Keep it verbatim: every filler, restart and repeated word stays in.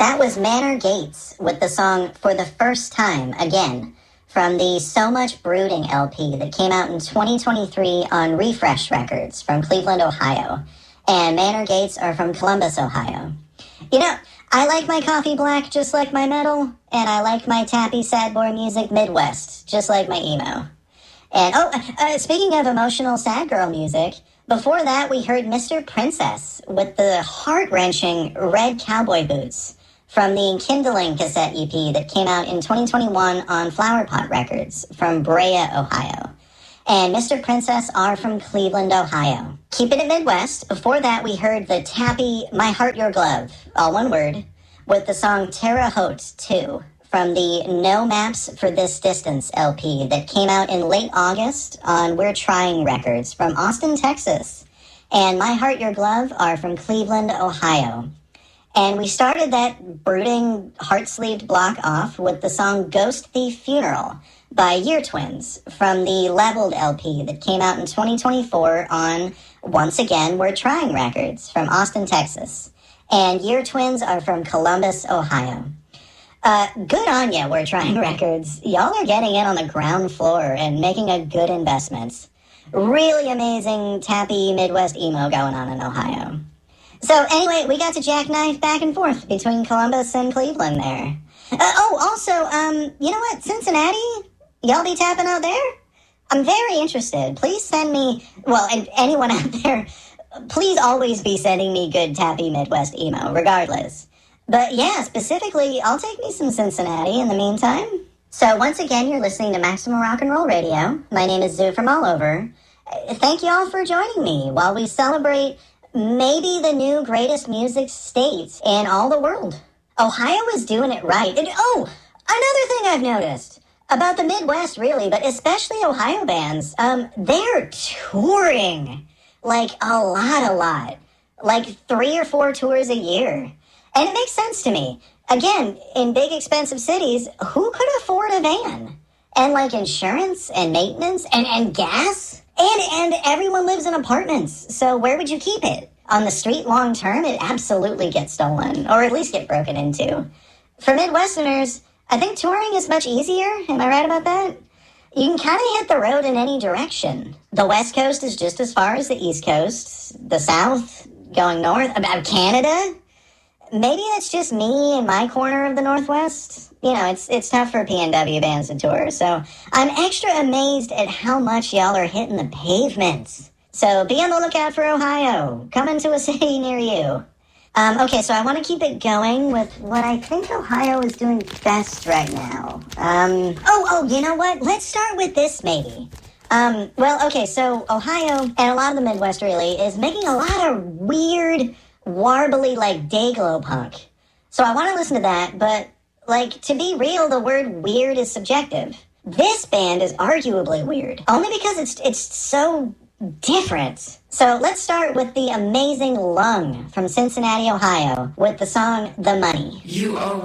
That was Manor Gates with the song For the First Time, again, from the So Much Brooding L P that came out in twenty twenty-three on Refresh Records from Cleveland, Ohio. And Manor Gates are from Columbus, Ohio. You know, I like my coffee black just like my metal, and I like my tappy sad boy music Midwest, just like my emo. And, oh, uh, speaking of emotional sad girl music, before that we heard Mister Princess with the heart-wrenching Red Cowboy Boots from the Kindling cassette E P that came out in twenty twenty-one on Flower Pot Records from Brea, Ohio. And Mister Princess are from Cleveland, Ohio. Keeping it Midwest, before that we heard the tappy My Heart Your Glove, all one word, with the song Terre Haute two from the No Maps for This Distance L P that came out in late August on We're Trying Records from Austin, Texas. And My Heart Your Glove are from Cleveland, Ohio. And we started that brooding, heart-sleeved block off with the song Ghost Thief Funeral by Year Twins from the Leveled L P that came out in twenty twenty-four on, once again, We're Trying Records from Austin, Texas. And Year Twins are from Columbus, Ohio. Uh, good on ya, We're Trying Records. Y'all are getting in on the ground floor and making a good investment. Really amazing, tappy Midwest emo going on in Ohio. So anyway, we got to jackknife back and forth between Columbus and Cleveland there. Uh, oh, also, um, you know what? Cincinnati? Y'all be tapping out there? I'm very interested. Please send me, well, and anyone out there, please always be sending me good tappy Midwest emo, regardless. But yeah, specifically, I'll take me some Cincinnati in the meantime. So once again, you're listening to Maximum Rock and Roll Radio. My name is Zoo from all over. Thank you all for joining me while we celebrate maybe the new greatest music state in all the world. Ohio is doing it right. And, oh, another thing I've noticed about the Midwest, really, but especially Ohio bands, um, they're touring. Like, a lot, a lot. Like, three or four tours a year. And it makes sense to me. Again, in big, expensive cities, who could afford a van? And, like, insurance and maintenance and, and gas? And and everyone lives in apartments, so where would you keep it? On the street long term, it absolutely gets stolen, or at least get broken into. For Midwesterners, I think touring is much easier. Am I right about that? You can kind of hit the road in any direction. The West Coast is just as far as the East Coast. The South, going north, about Canada. Maybe that's just me in my corner of the Northwest. You know, it's it's tough for P N W bands to tour, so I'm extra amazed at how much y'all are hitting the pavements. So be on the lookout for Ohio, coming to a city near you. Um, okay, so I want to keep it going with what I think Ohio is doing best right now. Um, oh, oh, you know what? Let's start with this, maybe. Um, well, okay, so Ohio, and a lot of the Midwest, really, is making a lot of weird, warbly, like, day-glow punk. So I want to listen to that, but, like, to be real, the word weird is subjective. This band is arguably weird, only because it's it's so different. So let's start with the amazing Lung from Cincinnati, Ohio, with the song The Money. You are